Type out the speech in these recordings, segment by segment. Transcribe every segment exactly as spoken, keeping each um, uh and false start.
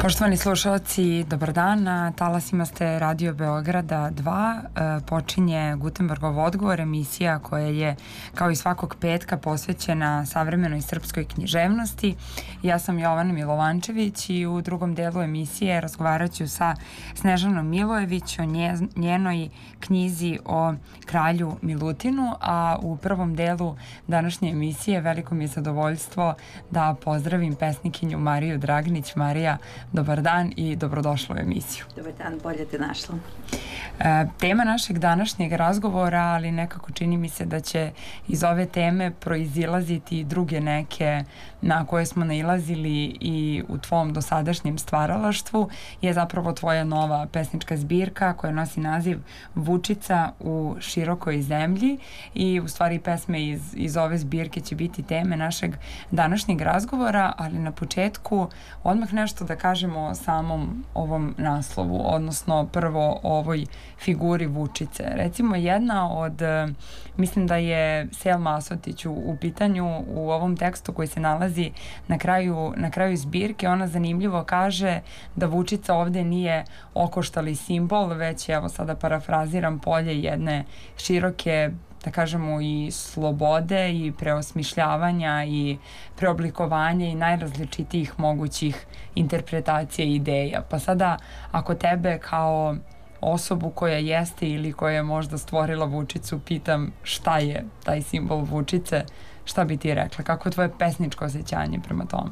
Poštovani slušalci, dobar dan. Na talasima ste Radio Beograda dva. E, počinje Gutenbergov odgovor, emisija koja je kao i svakog petka posvećena savremenoj srpskoj književnosti. Ja sam Jovana Milovančević i u drugom delu emisije razgovarat ću sa Snežanom Milojević o nje, njenoj knjizi o kralju Milutinu, a u prvom delu današnje emisije veliko mi je zadovoljstvo da pozdravim pesnikinju Mariju Dragnić. Marija, dobar dan i dobrodošla u emisiju. Dobar dan, bolje te našla. E, tema našeg današnjeg razgovora, ali nekako čini mi se da će iz ove teme proizilaziti druge neke na koje smo nailazili i u tvom dosadašnjem stvaralaštvu, je zapravo tvoja nova pesnička zbirka koja nosi naziv Vučica u širokoj zemlji i u stvari pesme iz, iz ove zbirke će biti teme našeg današnjeg razgovora, ali na početku odmah nešto da kažemo o samom ovom naslovu, odnosno prvo o ovoj figuri Vučice. Recimo jedna od, mislim da je Selma Asotić u, u pitanju u ovom tekstu koji se nalazi na kraju, na kraju zbirke, ona zanimljivo kaže da Vučica ovde nije okoštali simbol, već evo sada parafraziram polje jedne široke, da kažemo, i slobode i preosmišljavanja i preoblikovanja i najrazličitijih mogućih interpretacija i ideja. Pa sada, ako tebe kao osobu koja jeste ili koja je možda stvorila Vučicu pitam šta je taj simbol Vučice, šta bi ti rekla? Kako je tvoje pesničko osjećanje prema tome?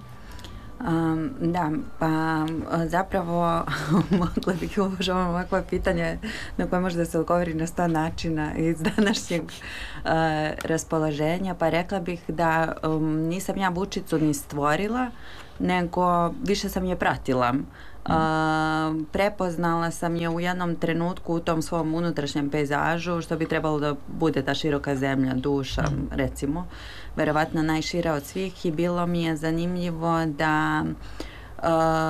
Um, da, pa zapravo mogla bih uvažavam ovakva pitanje na koje može da se odgovori na sto načina iz današnjeg uh, raspoloženja, pa rekla bih da um, nisam ja Vučicu ni stvorila, nego više sam je pratila. Uh, prepoznala sam je u jednom trenutku u tom svom unutrašnjem pejzažu, što bi trebalo da bude ta široka zemlja, duša, recimo, verovatno najšira od svih, i bilo mi je zanimljivo da uh,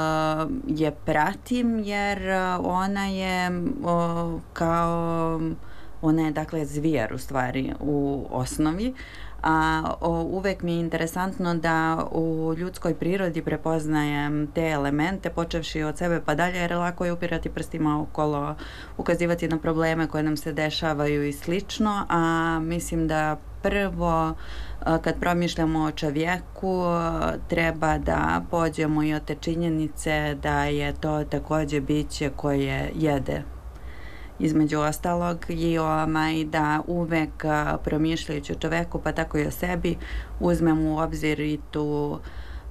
je pratim, jer ona je uh, kao, ona je dakle zvijer u stvari u osnovi, a o, uvek mi je interesantno da u ljudskoj prirodi prepoznajem te elemente, počevši od sebe pa dalje, jer lako je upirati prstima okolo, ukazivati na probleme koje nam se dešavaju i slično, a mislim da prvo kad promišljamo o čovjeku treba da pođemo i od te činjenice da je to takođe biće koje jede, između ostalog, i ovaj, da uvek promišljajući o čoveku, pa tako i o sebi, uzmem u obzir i tu,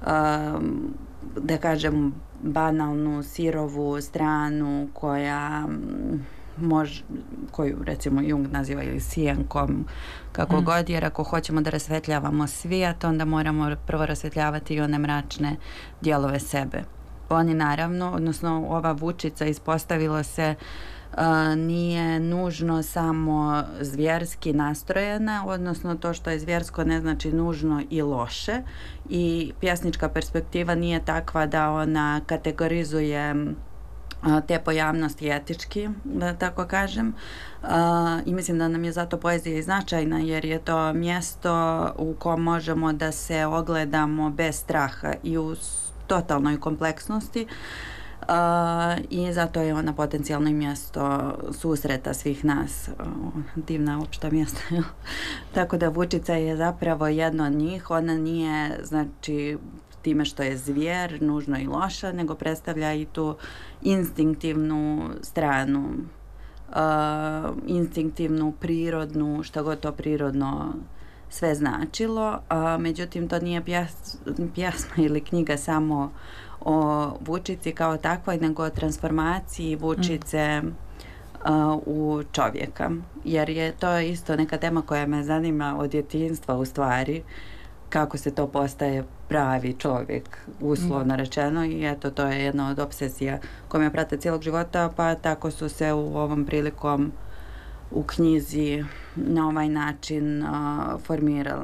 um, da kažem, banalnu, sirovu stranu koja može, koju recimo Jung naziva ili sjenkom, kako mm. god, jer ako hoćemo da rasvetljavamo svijet, onda moramo prvo rasvetljavati i one mračne dijelove sebe. Oni naravno, odnosno ova Vučica ispostavilo se Uh, nije nužno samo zvjerski nastrojena, odnosno to što je zvjersko ne znači nužno i loše, i pjesnička perspektiva nije takva da ona kategorizuje uh, te pojavnosti etički, da tako kažem, uh, i mislim da nam je zato poezija i značajna, jer je to mjesto u kom možemo da se ogledamo bez straha i u totalnoj kompleksnosti. Uh, i zato je ona potencijalno mjesto susreta svih nas, uh, divna opšta mjesta. Tako da Vučica je zapravo jedno od njih. Ona nije, znači, time što je zvijer, nužno i loša, nego predstavlja i tu instinktivnu stranu, uh, instinktivnu, prirodnu, šta god to prirodno sve značilo. Uh, međutim, to nije pjas, pjesma ili knjiga samo o Vučici kao takvoj, nego o transformaciji Vučice mm. uh, u čovjeka. Jer je to isto neka tema koja me zanima od djetinjstva u stvari, kako se to postaje pravi čovjek, uslovno mm. rečeno, i eto, to je jedna od obsesija koja me prate cijelog života, pa tako su se u ovom prilikom u knjizi na ovaj način uh, formirale.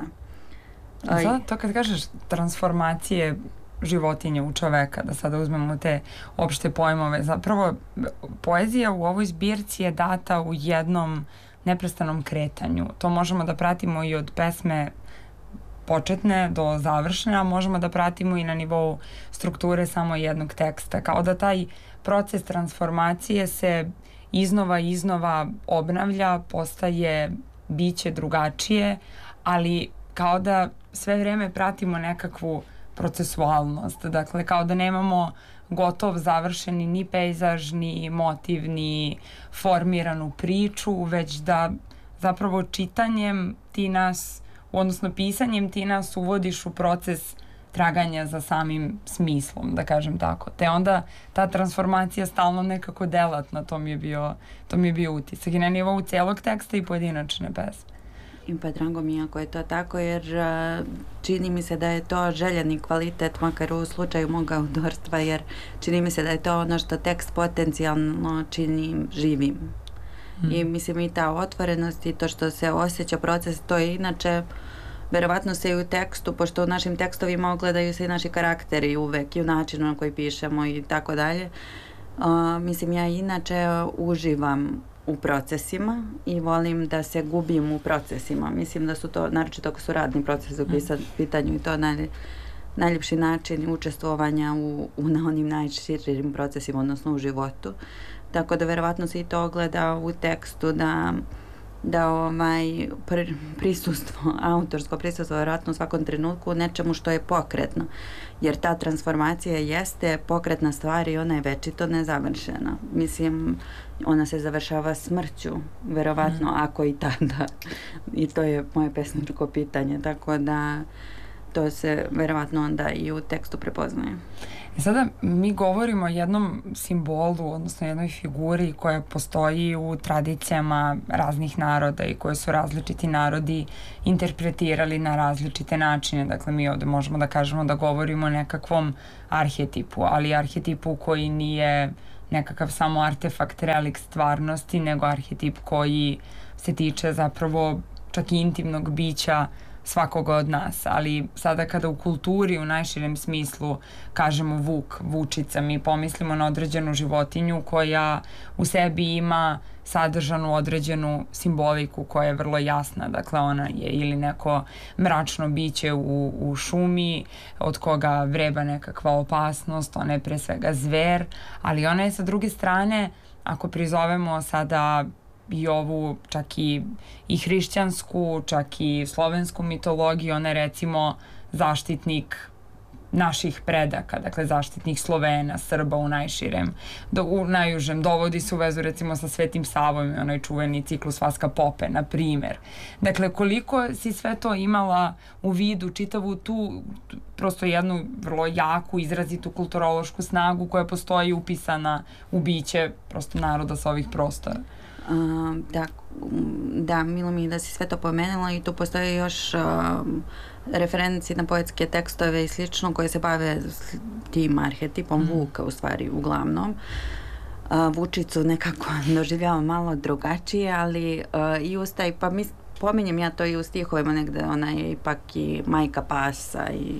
Sada to kad kažeš transformacije životinje u čoveka, da sada uzmemo te opšte pojmove, zapravo poezija u ovoj zbirci je data u jednom neprestanom kretanju. To možemo da pratimo i od pesme početne do završne, a možemo da pratimo i na nivou strukture samo jednog teksta. Kao da taj proces transformacije se iznova i iznova obnavlja, postaje biće drugačije, ali kao da sve vreme pratimo nekakvu procesualnost. Dakle, kao da nemamo gotov, završeni ni pejzaž, ni motiv, ni formiranu priču, već da zapravo čitanjem ti nas, odnosno pisanjem ti nas uvodiš u proces traganja za samim smislom, da kažem tako. Te onda ta transformacija stalno nekako delatna, to mi je bio, to mi je bio utisak i na nivou celog teksta i pojedinačne pesme. I pa drago mi ako je to tako, jer uh, čini mi se da je to željeni kvalitet, makar u slučaju mog autorstva, jer čini mi se da je to ono što tekst potencijalno čini živim. Hmm. I mislim i ta otvorenost i to što se osjeća proces, to je inače verovatno se i u tekstu, pošto u našim tekstovima ogledaju se i naši karakteri uvek i u načinu na koji pišemo i tako dalje. Uh, mislim, ja inače uživam u procesima i volim da se gubim u procesima. Mislim da su to, naročito ako su radni procesi u pitanju i to naj, najljepši način učestvovanja u, u na onim najširim procesima, odnosno u životu. Tako da verovatno se i to ogleda u tekstu da da ovaj pr, prisustvo, autorsko prisustvo verovatno u svakom trenutku u nečemu što je pokretno. Jer ta transformacija jeste pokretna stvar i ona je večito nezavršena. Mislim, ona se završava smrću, verovatno, mm. ako i tada. I to je moje pesničko pitanje, tako da to se verovatno onda i u tekstu prepoznaje. I sada mi govorimo o jednom simbolu, odnosno jednoj figuri koja postoji u tradicijama raznih naroda i koje su različiti narodi interpretirali na različite načine. Dakle, mi ovde možemo da kažemo da govorimo o nekakvom arhetipu, ali arhetipu koji nije nekakav samo artefakt, relikt stvarnosti, nego arhetip koji se tiče zapravo čak i intimnog bića svakoga od nas, ali sada kada u kulturi u najširem smislu kažemo vuk, vučica, mi pomislimo na određenu životinju koja u sebi ima sadržanu određenu simboliku koja je vrlo jasna, dakle ona je ili neko mračno biće u, u šumi od koga vreba nekakva opasnost, ona je pre svega zver, ali ona je sa druge strane, ako prizovemo sada i ovu čak i, i hrišćansku, čak i slovensku mitologiju, ona je recimo zaštitnik naših predaka, dakle zaštitnik Slovena, Srba u najširem, do, u najužem, dovodi se u vezu recimo sa Svetim Savom i onaj čuveni ciklus Vaska Pope, na primer. Dakle, koliko si sve to imala u vidu, čitavu tu prosto jednu vrlo jaku, izrazitu kulturološku snagu koja postoji upisana u biće prosto naroda sa ovih prostora? Uh, da, da, milo mi je da si sve to pomenula i tu postoje još uh, referenci na poetske tekstove i slično koje se bave tim arhetipom mm. vuka u stvari uglavnom. Uh, vučicu nekako doživljavam malo drugačije, ali uh, i uz taj, pa mi, pominjem ja to i u stihovima negde, ona je ipak i majka pasa i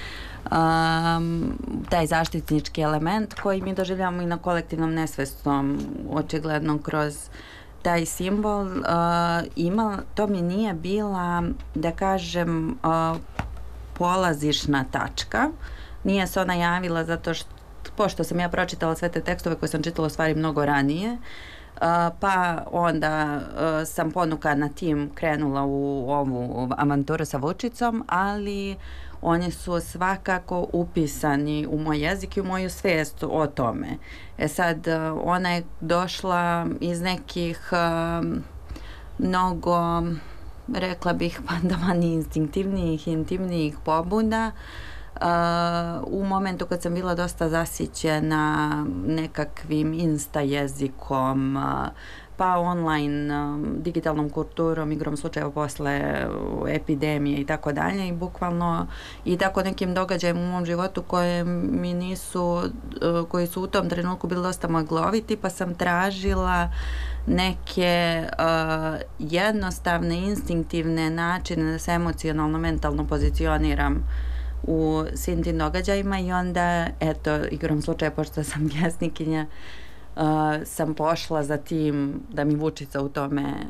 Um, taj zaštitnički element koji mi doživljamo i na kolektivnom nesvestom, očigledno kroz taj simbol. Uh, ima, to mi nije bila, da kažem, uh, polazišna tačka. Nije se ona javila zato što, pošto sam ja pročitala sve te tekstove koje sam čitala u stvari mnogo ranije, uh, pa onda uh, sam ponukana tim krenula u ovu avanturu sa vučicom, ali oni su svakako upisani u moj jezik i u moju svijest o tome. E sad, ona je došla iz nekih um, mnogo, rekla bih, pa da mani instinktivnijih, intimnijih pobuda. Uh, u momentu kad sam bila dosta zasićena nekakvim insta jezikom, uh, pa online um, digitalnom kulturom, igrom slučajeva posle epidemije i tako dalje i bukvalno i tako nekim događajem u mom životu koje mi nisu, uh, koji su u tom trenutku bili dosta magloviti, pa sam tražila neke uh, jednostavne, instinktivne načine da se emocionalno, mentalno pozicioniram u svim tim događajima i onda, eto, igrom slučaja, pošto sam pjesnikinja, Uh, sam pošla za tim da mi vučica u tome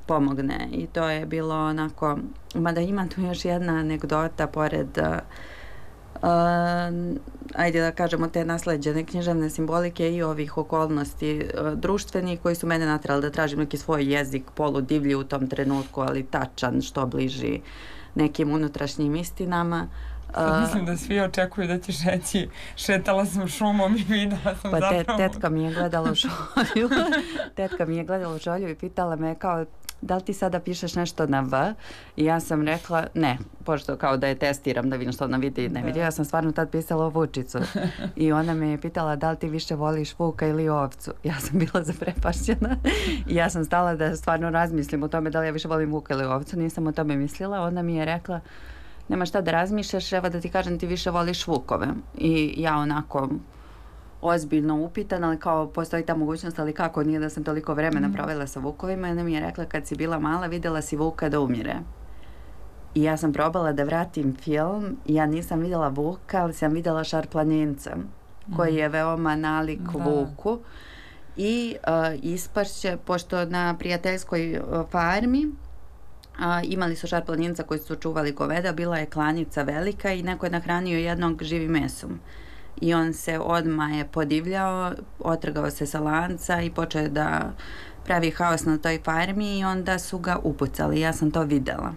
pomogne i to je bilo onako, mada ima tu još jedna anegdota pored Uh, ajde da kažemo te nasleđene književne simbolike i ovih okolnosti uh, društvenih koji su mene natrali da tražim neki svoj jezik poludivlji u tom trenutku, ali tačan, što bliži nekim unutrašnjim istinama. Sad mislim da svi očekuju da ćeš reći šetala sam šumom i videla sam pa zapravo. Pa tetka mi je gledala u šolju, tetka mi je gledala u šolju i pitala me kao da li ti sada pišeš nešto na V? I ja sam rekla ne, pošto kao da je testiram da vidim što ona vidi i ne vidi. Ja sam stvarno tad pisala Vučicu i ona me je pitala da li ti više voliš Vuka ili ovcu. Ja sam bila zaprepašćena i ja sam stala da stvarno razmislim o tome da li ja više volim Vuka ili ovcu. Nisam o tome mislila. Ona mi je rekla nema šta da razmišljaš, evo da ti kažem ti više voliš Vukove. I ja onako ozbiljno upitan, ali kao postoji ta mogućnost, ali kako nije da sam toliko vremena provela sa Vukovima. I ona mi je rekla kad si bila mala vidjela si Vuka da umire. I ja sam probala da vratim film i ja nisam vidjela Vuka, ali sam vidjela Šarplaninca koji je veoma nalik da. Vuku. I uh, ispašće, pošto na prijateljskoj uh, farmi A, imali su Šarplaninca koji su čuvali goveda, bila je klanica velika i neko je nahranio jednog živim mesom. I on se odmah je podivljao, otrgao se sa lanca i počeo je da pravi haos na toj farmi i onda su ga upucali. Ja sam to videla.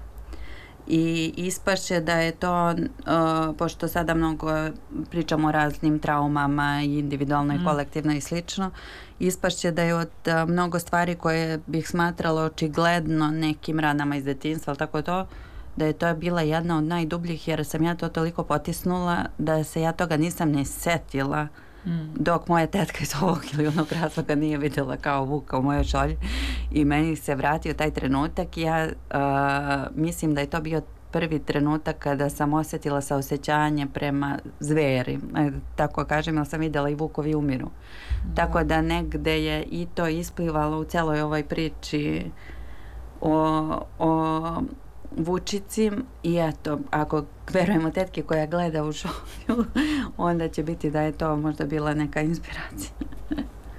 I ispašće da je to, uh, pošto sada mnogo pričamo o raznim traumama i individualno i mm. kolektivno i slično, ispašće da je od uh, mnogo stvari koje bih smatrala očigledno nekim ranama iz detinjstva, ali tako to, da je to bila jedna od najdubljih jer sam ja to toliko potisnula da se ja toga nisam ne setila mm. dok moja tetka iz ovog ili onog razloga nije vidjela kao Vuka u mojoj šolji i meni se vratio taj trenutak i ja uh, mislim da je to bio prvi trenutak kada sam osjetila saosećanje prema zveri, e, tako kažem, jer sam vidjela i Vukovi umiru. Da. Tako da negde je i to isplivalo u celoj ovoj priči o, o Vučici i eto, ako verujemo tetke koja gleda u šolju, onda će biti da je to možda bila neka inspiracija.